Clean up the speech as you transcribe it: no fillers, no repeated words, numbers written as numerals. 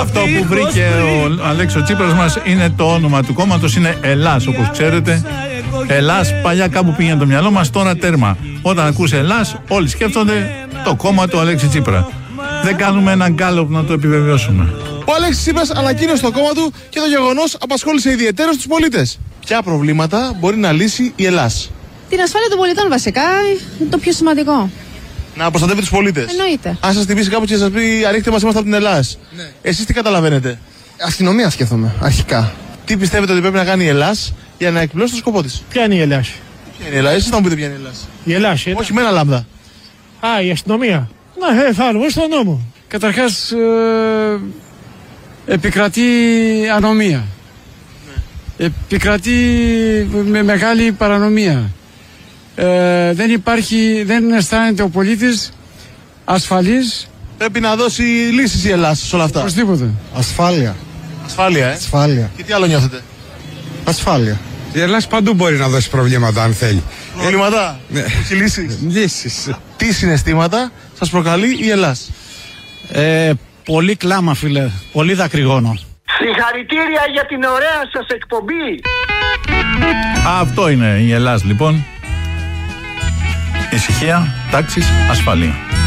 Αυτό που βρήκε ο Αλέξης Τσίπρας μας είναι το όνομα του κόμματος, είναι Ελλάς, όπως ξέρετε. Ελλάς, παλιά κάπου πήγαινε το μυαλό μας, τώρα τέρμα. Όταν ακούς Ελλάς, όλοι σκέφτονται το κόμμα του Αλέξη Τσίπρα. Δεν κάνουμε έναν γκάλωπ να το επιβεβαιώσουμε. Ο Αλέξης Τσίπρας ανακοίνωσε το κόμμα του και το γεγονός απασχόλησε ιδιαιτέρως τους πολίτες. Ποια προβλήματα μπορεί να λύσει η Ελλάς? Την ασφάλεια των πολιτών βασικά είναι το πιο σημαντικό. Να προστατεύει τους πολίτες. Εννοείται. Αν σας τυπήσει κάπου και σας πει ανοίχτε μας, είμαστε από την Ελλάς. Ναι. Εσείς τι καταλαβαίνετε? Αστυνομία σκέφτομαι, αρχικά. Τι πιστεύετε ότι πρέπει να κάνει η Ελλάς για να εκπληρώσει το σκοπό της? Ποια είναι η Ελλάς? Ποια είναι η Ελλάς? Εσείς θα μου πείτε ποια είναι η Ελλάς. Η Ελλάς είναι. Όχι με ένα λάμδα. Η αστυνομία. Να, θα αρμόσει τον νόμο. Καταρχάς, επικρατεί ανομία. Ναι. Επικρατεί με μεγάλη παρανομία. Δεν αισθάνεται ο πολίτης ασφαλής. Πρέπει να δώσει λύσεις η Ελλάς σε όλα αυτά. Προς τίποτα. Ασφάλεια. Ασφάλεια, Ασφάλεια. Και τι άλλο νιώθετε? Ασφάλεια. Η Ελλάς παντού μπορεί να δώσει προβλήματα αν θέλει. Προβλήματα? Ναι. Όχι λύσεις? Λύσεις. Τι συναισθήματα σας προκαλεί η Ελλάς? Πολύ κλάμα, φίλε. Πολύ δακρυγόνο. Συγχαρητήρια για την ωραία σας εκπομπή. Αυτό είναι η Ελλάς, λοιπόν. Ησυχία, τάξης, ασφαλεία.